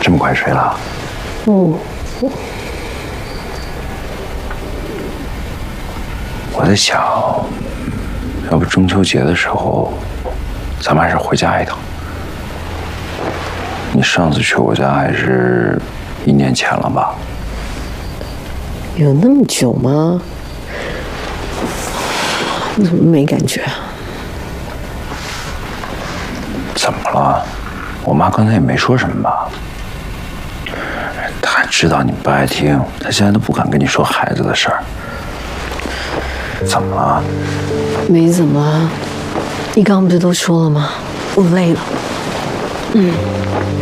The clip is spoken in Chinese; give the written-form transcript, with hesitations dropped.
这么快睡了？我在想，要不中秋节的时候，咱们还是回家一趟。你上次去我家还是1年前了吧？ 有那么久吗？我怎么没感觉啊？ 怎么了？我妈刚才也没说什么吧？她知道你不爱听，她现在都不敢跟你说孩子的事儿。怎么了？ 没怎么，你刚刚不是都说了吗？我累了。